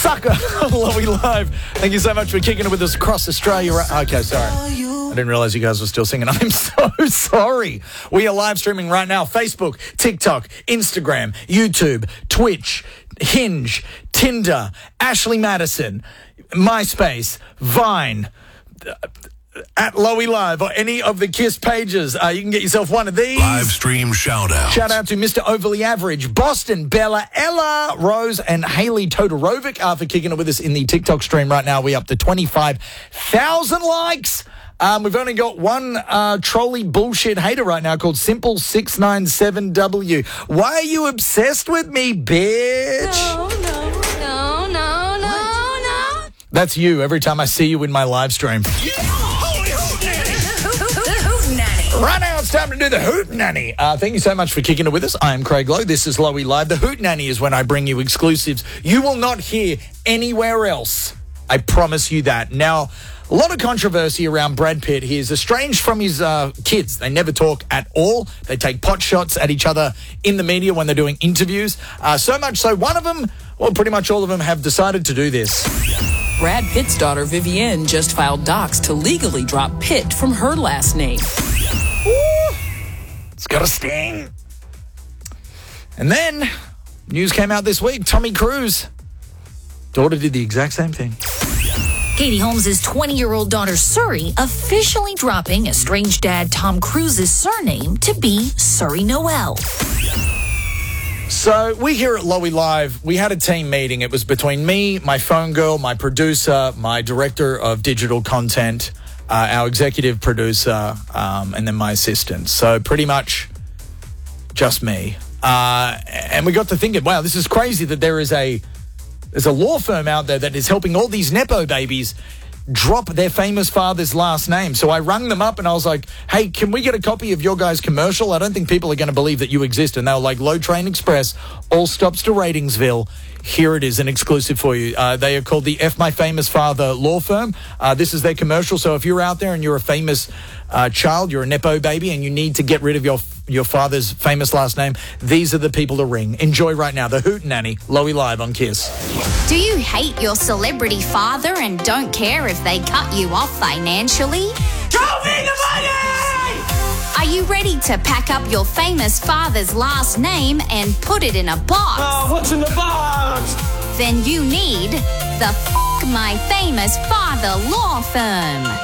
sucker. Lowy Live. Thank you so much for kicking it with us across Australia. Okay, sorry. I didn't realize you guys were still singing. I'm so sorry. We are live streaming right now. Facebook, TikTok, Instagram, YouTube, Twitch, Hinge, Tinder, Ashley Madison, MySpace, Vine, at Lowy Live, or any of the KISS pages. You can get yourself one of these. Live stream shout out. Shout out to Mr. Overly Average, Boston, Bella, Ella, Rose, and Haley Todorovic for kicking it with us in the TikTok stream right now. We're up to 25,000 likes. We've only got one trolley bullshit hater right now called Simple697W. Why are you obsessed with me, bitch? No. That's you every time I see you in my live stream. Right now, it's time to do the Hoot Nanny. Thank you so much for kicking it with us. I am Craig Lowe. This is Lowy Live. The Hoot Nanny is when I bring you exclusives you will not hear anywhere else. I promise you that. Now, a lot of controversy around Brad Pitt. He is estranged from his kids. They never talk at all. They take pot shots at each other in the media when they're doing interviews. So much so, one of them, well, pretty much all of them have decided to do this. Brad Pitt's daughter, Vivienne, just filed docs to legally drop Pitt from her last name. Ooh, it's got a sting. And then, news came out this week. Tommy Cruise, daughter did the exact same thing. Katie Holmes' 20-year-old daughter, Suri, officially dropping estranged dad Tom Cruise's surname to be Suri Noel. So we here at Lowy Live, we had a team meeting. It was between me, my phone girl, my producer, my director of digital content, our executive producer, and then my assistant. So pretty much just me. And we got to thinking, wow, this is crazy that there's a law firm out there that is helping all these Nepo babies drop their famous father's last name. So I rung them up and I was like, hey, can we get a copy of your guys' commercial? I don't think people are going to believe that you exist. And they were like, Low Train Express, all stops to Ratingsville. Here it is, an exclusive for you. They are called the F My Famous Father Law Firm. This is their commercial. So if you're out there and you're a famous child, you're a Nepo baby, and you need to get rid of your father's famous last name, these are the people to ring. Enjoy right now. The Hoot Nanny, Lowy Live on KISS. Do you hate your celebrity father and don't care if they cut you off financially? Show me the money! Are you ready to pack up your famous father's last name and put it in a box? Oh, what's in the box? Then you need the F My Famous Father Law Firm.